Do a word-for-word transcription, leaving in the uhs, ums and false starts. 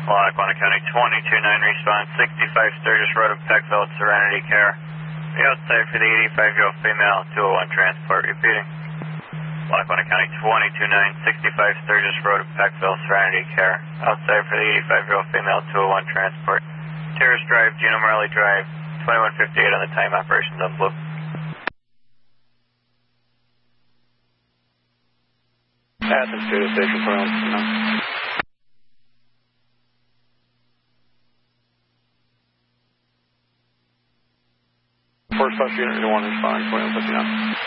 Lackawanna County twenty-two nine, response sixty-five Sturgis Road of Peckville, Serenity Care. Be outside for the eighty-five-year-old female, two oh one transport, repeating. Lackawanna County twenty-two nine, sixty-five Sturgis Road of Peckville, Serenity Care. Outside for the eighty-five-year-old female, two oh one transport. Terrace Drive, Gino Marley Drive, twenty-one fifty-eight on the time operations on Blue. Athens, Studio Station, twenty-one fifty-nine. First bus unit, one respond, twenty-one fifty-nine.